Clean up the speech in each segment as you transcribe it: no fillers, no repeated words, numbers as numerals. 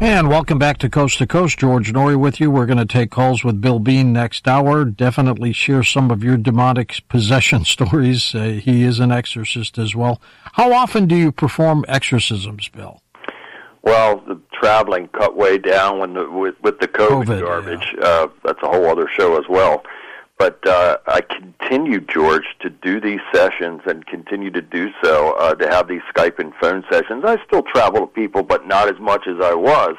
And welcome back to Coast. George Noory with you. We're going to take calls with Bill Bean next hour. Definitely share some of your demonic possession stories. He is an exorcist as well. How often do you perform exorcisms, Bill? Well, the traveling cut way down with the COVID garbage. Yeah. That's a whole other show as well. But I continue, George, to do these sessions and continue to do so, to have these Skype and phone sessions. I still travel to people, but not as much as I was.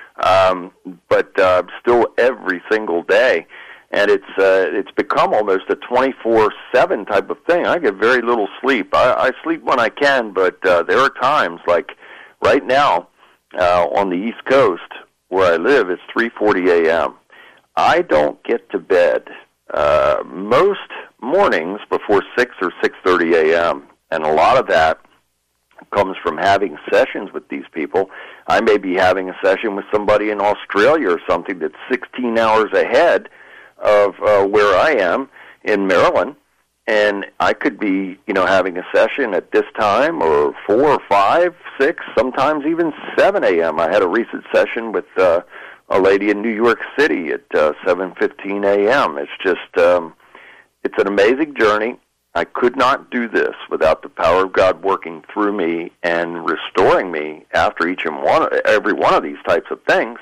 But still every single day. And it's become almost a 24/7 type of thing. I get very little sleep. I sleep when I can, but there are times, like right now on the East Coast where I live, it's 3:40 a.m. I don't get to bed most mornings before 6 or 6:30 a.m., and a lot of that comes from having sessions with these people. I may be having a session with somebody in Australia or something that's 16 hours ahead of where I am in Maryland, and I could be, having a session at this time, or 4 or 5, 6, sometimes even 7 a.m. I had a recent session with a lady in New York City at 7:15 a.m. It's just, it's an amazing journey. I could not do this without the power of God working through me and restoring me after every one of these types of things.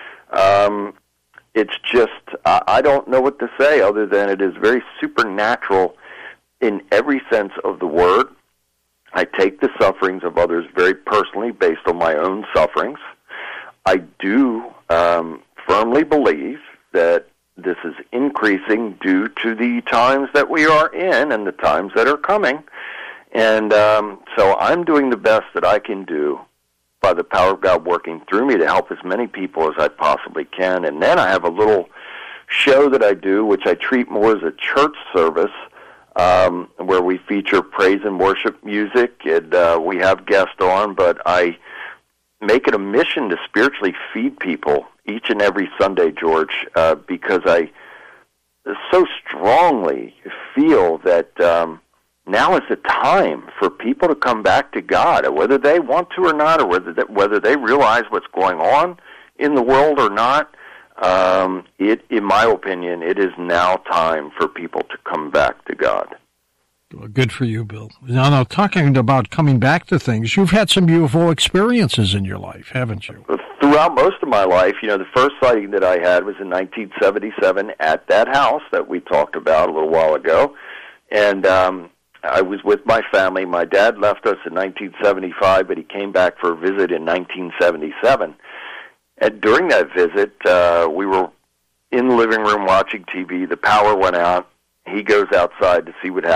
It's just, I don't know what to say other than it is very supernatural in every sense of the word. I take the sufferings of others very personally based on my own sufferings. I do firmly believe that this is increasing due to the times that we are in and the times that are coming. And so I'm doing the best that I can do by the power of God working through me to help as many people as I possibly can. And then I have a little show that I do, which I treat more as a church service, where we feature praise and worship music, and we have guests on, but I make it a mission to spiritually feed people each and every Sunday, George, because I so strongly feel that now is the time for people to come back to God, whether they want to or not, or whether they realize what's going on in the world or not. In my opinion, it is now time for people to come back to God. Well, good for you, Bill. Now, talking about coming back to things, you've had some UFO experiences in your life, haven't you? Throughout most of my life, the first sighting that I had was in 1977 at that house that we talked about a little while ago. And I was with my family. My dad left us in 1975, but he came back for a visit in 1977. And during that visit, we were in the living room watching TV. The power went out. He goes outside to see what happened.